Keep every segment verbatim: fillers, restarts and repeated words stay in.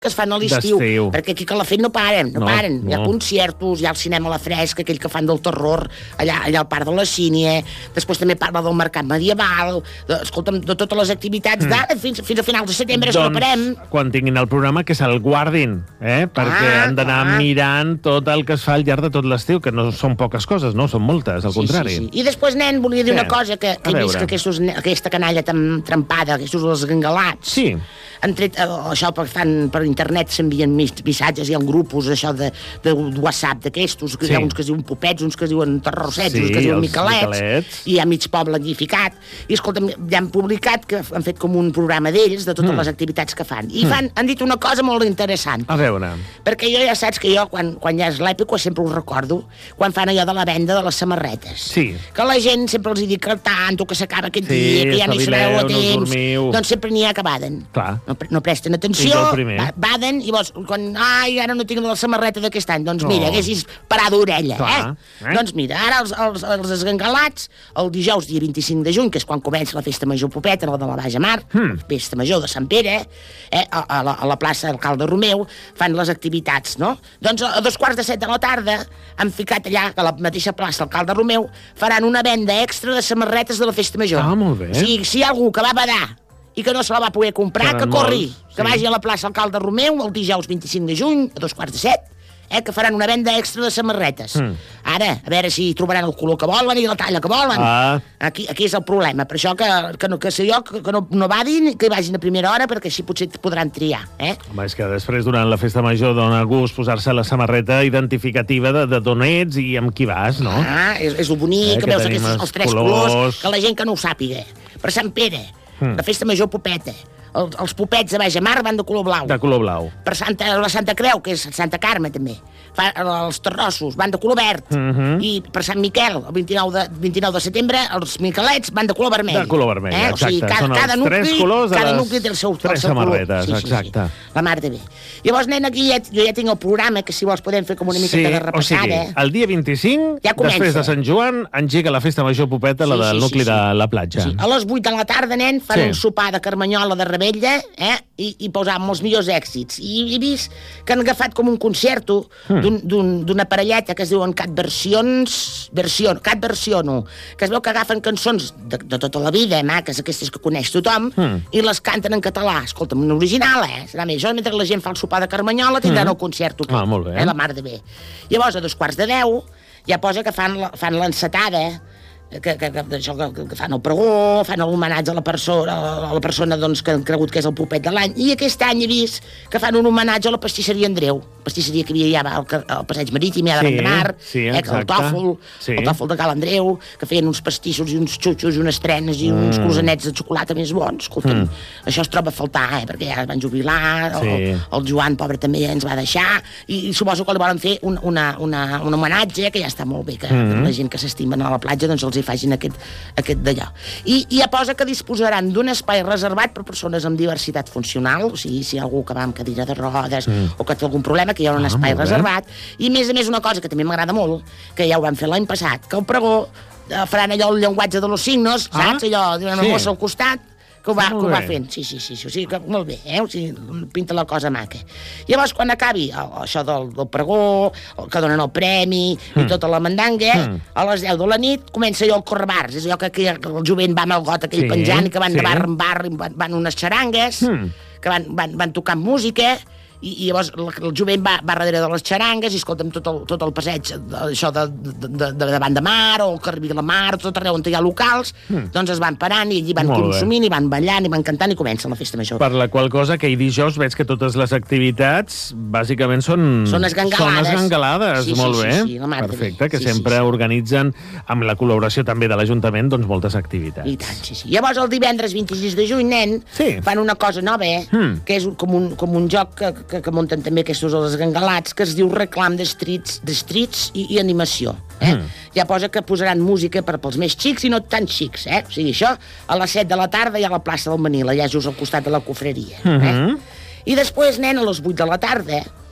que es fan a l'estiu, perquè aquí a Calafell no paren, no, no paren. No. Hi ha concertos, hi ha el cinema a la fresca, aquell que fan del terror, allà, allà al parc de la Sínia, després també parla del mercat medieval, de, escolta'm, de totes les activitats mm. d'ara, fins, fins a finals de setembre, doncs, es preparem. Quan tinguin el programa, que se'l guardin, eh? perquè ah, han d'anar ah. mirant tot el que es fa al llarg de tot l'estiu, que no són poques coses, no? Són moltes, al sí, contrari. Sí, sí. I després, nen, volia dir sí. una cosa, que, que he vist que aquestos, aquesta canalla tan trempada, aquestos els gangalats, sí. han tret, això que fan per internet, s'envien missatges, hi ha grupos això de, de WhatsApp d'aquestos, que sí. hi ha uns que es diuen popets, uns que es diuen terrorsets, sí, uns que es diuen miquelets, miquelets, i hi ha mig poble edificat, i escolta'm, ja han publicat que han fet com un programa d'ells, de totes mm. les activitats que fan, i mm. fan, han dit una cosa molt interessant. A veure. Perquè jo ja saps que jo, quan, quan ja és l'època, sempre ho recordo, quan fan allò de la venda de les samarretes. Sí. Que la gent sempre els hi dic que tanto, que s'acaba aquest sí, dia, que ja no hi sabeu a temps, no doncs sempre n'hi ha que baden. Clar. No, no presten atenció, baden, i llavors, quan, ai, ara no tinc la samarreta d'aquest any, doncs mira, no. haguessis parat d'orella, eh? eh? Doncs mira, ara els, els, els esgangalats, el dijous, dia vint-i-cinc de juny, que és quan comença la festa major popeta, la de la Baja Mar, hmm. festa major de Sant Pere, eh, a, a, la, a la plaça Alcalde Romeu, fan les activitats, no? Doncs a, a dos quarts de set de la tarda han ficat allà, a la mateixa plaça Alcalde Romeu, faran una venda extra de samarretes de la festa major. Ah, molt bé. O sigui, si hi ha algú que va badar i que no se la va poder comprar, Faran que corri, molts, que sí. vagi a la plaça Alcalde Romeu el dijous vint-i-cinc de juny, a dos quarts de set, eh, que faran una venda extra de samarretes. Mm. Ara, a veure si trobaran el color que volen i la talla que volen. Ah. Aquí, aquí és el problema. Per això que, que, no, que sé jo, que, que no, no vadin, que vagin a primera hora, perquè així potser podran triar. Eh? Home, és que després, durant la festa major, dona gust posar-se la samarreta identificativa de, de d'on ets i amb qui vas, no? Ah, és, és el bonic, eh, que, que veus aquests, els tres colors. colors, que la gent que no ho sàpiga. Per Sant Pere, mm. la festa major popeta. Els, els popets de Baja Mar van de color blau. De color blau. Per Santa, la Santa Creu, que és Santa Carme, també. Fa, els terrossos van de color verd. Mm -hmm. I per Sant Miquel, el vint-i-nou de, vint-i-nou de setembre, els miquelets van de color vermell. De color vermell, eh? exacte. O sigui, cada, Són cada els nucli, tres colors de cada les nucli té el seu, tres el seu samarretes, color. Sí, exacte. Sí, sí. La mar de bé. Llavors, nen, aquí ja, jo ja tinc el programa, que si vols podem fer com una miqueta sí, de repassada. O sigui, el dia vint-i-cinc, ja després de Sant Joan, engega la festa major popeta, sí, la del sí, nucli sí, sí. de la platja. Sí. A les vuit de la tarda, nen, fan sí. un sopar de carmanyola de Rebella, eh? I, i posàvem els millors èxits. I he vist que han agafat com un concerto mm. d'una parelleta que es diuen Cat Versions... Version, Cat Versiono, que es veu que agafen cançons de, de tota la vida, maques, aquestes que coneix tothom, mm. i les canten en català. Escolta'm, un original, eh? Serà més. Això, mentre la gent fa el sopar de carmanyola, tindran mm. el concerto. Ah, molt bé. Eh? La mar de bé. Llavors, a dos quarts de deu, ja posa que fan, la, fan l'encetada, que, que, que, això, que, que fan el pregó, fan l'homenatge a la persona, a la persona doncs, que han cregut que és el popet de l'any, i aquest any he vist que fan un homenatge a la pastisseria Andreu, pastisseria que hi havia al, al passeig marítim, ja de sí, Randamar, sí, eh, el tòfol, sí. el tòfol de Cal Andreu, que feien uns pastissos i uns xutxos i unes trenes i uns mm. croissanets de xocolata més bons. Escolta'm, mm. això es troba a faltar, eh, perquè ja es van jubilar, sí. el, el Joan, pobre, també ens va deixar, i, i suposo que li volen fer un, una, una, un homenatge, que ja està molt bé, que mm. la gent que s'estimen a la platja doncs els hi facin aquest, aquest d'allò. I, I ja posa que disposaran d'un espai reservat per persones amb diversitat funcional, o sigui, si hi ha algú que va amb cadira de rodes mm. o que té algun problema, que hi ha un ah, espai reservat. I, a més a més, una cosa que també m'agrada molt, que ja ho vam fer l'any passat, que el pregó eh, faran allò el llenguatge de los signos, ah? saps? Allò, d'una sí. mossa al costat, que ho va, que ho va fent. Sí, sí, sí, sí, o sigui, que molt bé, eh? O sigui, pinta la cosa maca. Llavors, quan acabi el, això del, del pregó, el, que donen el premi mm. i tota la mandanga, mm. a les deu de la nit comença allò el correbars, és allò que, que el jovent va amb el got aquell sí, penjant i que van sí. de bar en bar, van, van unes xarangues, mm. que van, van, van tocant música, i, i llavors el, el jovent va, va darrere de les xarangues i escolta'm tot el, tot el passeig això de, de, de, de davant de mar o el carrer de la mar, tot arreu on hi ha locals mm. doncs es van parant i allí van Molt consumint bé. i van ballant i van cantant i comença la festa major. Per la qual cosa que ahir dijous veig que totes les activitats bàsicament són són esgangalades, són esgangalades. Sí, molt sí, bé, sí, sí, perfecte, que sí, sempre sí, sí. organitzen amb la col·laboració també de l'Ajuntament doncs moltes activitats. I tant, sí, sí. Llavors el divendres vint-i-sis de juny, nen, sí. fan una cosa nova, eh? mm. que és com un, com un joc que, que, que munten també aquests els gangalats, que es diu reclam d'estrits d'estrits i, i animació. Eh? Mm. Ja posa que posaran música per pels més xics i no tan xics. Eh? O sigui, això, a les set de la tarda hi ha la plaça del Manila, ja just al costat de la cofreria. Mm -hmm. eh? I després, nen, a les vuit de la tarda,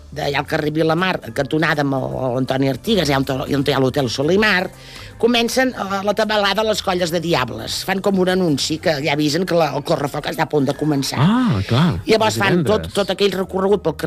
d'allà al carrer Vilamar, cantonada amb l'Antoni Artigas, on hi ha l'Hotel Solimar, comencen la tabalada a les colles de diables. Fan com un anunci que ja avisen que el correfoc està a punt de començar. Ah, clar. I llavors fan tot, tot aquell recorregut pel